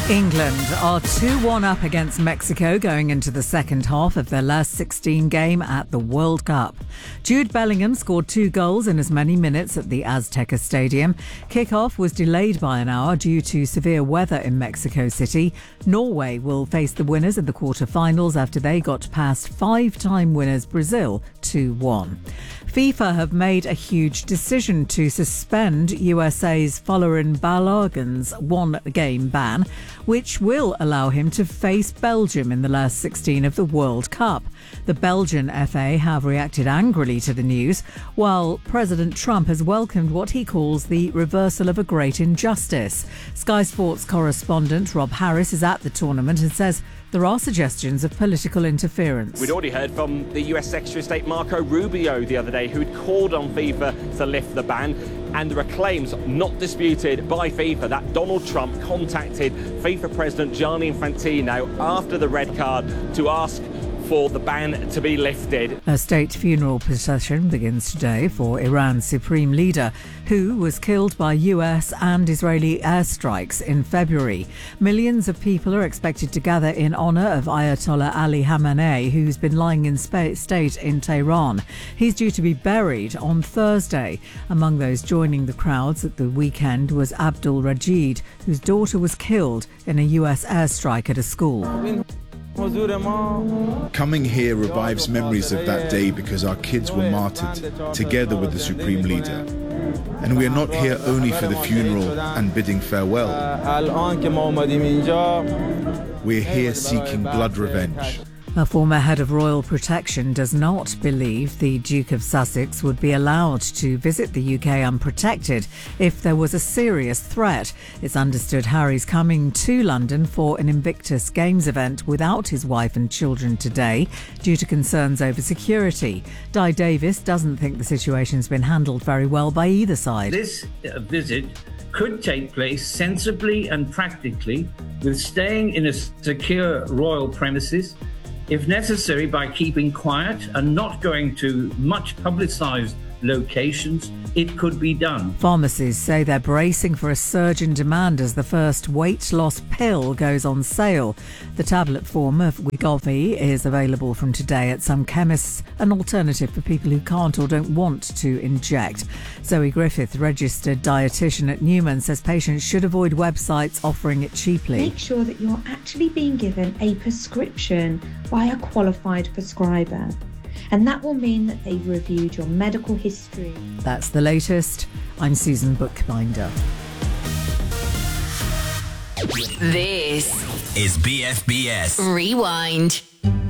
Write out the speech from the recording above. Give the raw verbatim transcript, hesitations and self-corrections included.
England are two one up against Mexico going into the second half of their last sixteen game at the World Cup. Jude Bellingham scored two goals in as many minutes at the Azteca Stadium. Kick-off was delayed by an hour due to severe weather in Mexico City. Norway will face the winners in the quarter-finals after they got past five-time winners Brazil two one. FIFA have made a huge decision to suspend U S A's Folarin Balogun's one-game ban, which will allow him to face Belgium in the last sixteen of the World Cup. The Belgian F A have reacted angrily to the news, while President Trump has welcomed what he calls the reversal of a great injustice. Sky Sports correspondent Rob Harris is at the tournament and says there are suggestions of political interference. We'd already heard from the U S Secretary of State Marco Rubio the other day, who'd called on FIFA to lift the ban. And there are claims, not disputed by FIFA, that Donald Trump contacted FIFA President Gianni Infantino after the red card to ask for the ban to be lifted. A state funeral procession begins today for Iran's supreme leader, who was killed by U S and Israeli airstrikes in February. Millions of people are expected to gather in honour of Ayatollah Ali Khamenei, who's been lying in spa- state in Tehran. He's due to be buried on Thursday. Among those joining the crowds at the weekend was Abdul Rajid, whose daughter was killed in a U S airstrike at a school. Coming here revives memories of that day because our kids were martyred together with the Supreme Leader. And we are not here only for the funeral and bidding farewell. We're here seeking blood revenge. A former head of royal protection does not believe the Duke of Sussex would be allowed to visit the U K unprotected if there was a serious threat. It's understood Harry's coming to London for an Invictus Games event without his wife and children today due to concerns over security. Di Davis doesn't think the situation's been handled very well by either side. This uh, visit could take place sensibly and practically, with staying in a secure royal premises, if necessary by keeping quiet and not going to much publicised locations. It could be done. Pharmacies say they're bracing for a surge in demand as the first weight loss pill goes on sale. The tablet form of Wegovy is available from today at some chemists, an alternative for people who can't or don't want to inject. Zoe Griffith, registered dietitian at Newman, says patients should avoid websites offering it cheaply. Make sure that you're actually being given a prescription by a qualified prescriber. And that will mean that they've reviewed your medical history. That's the latest. I'm Susan Bookbinder. This is B F B S Rewind.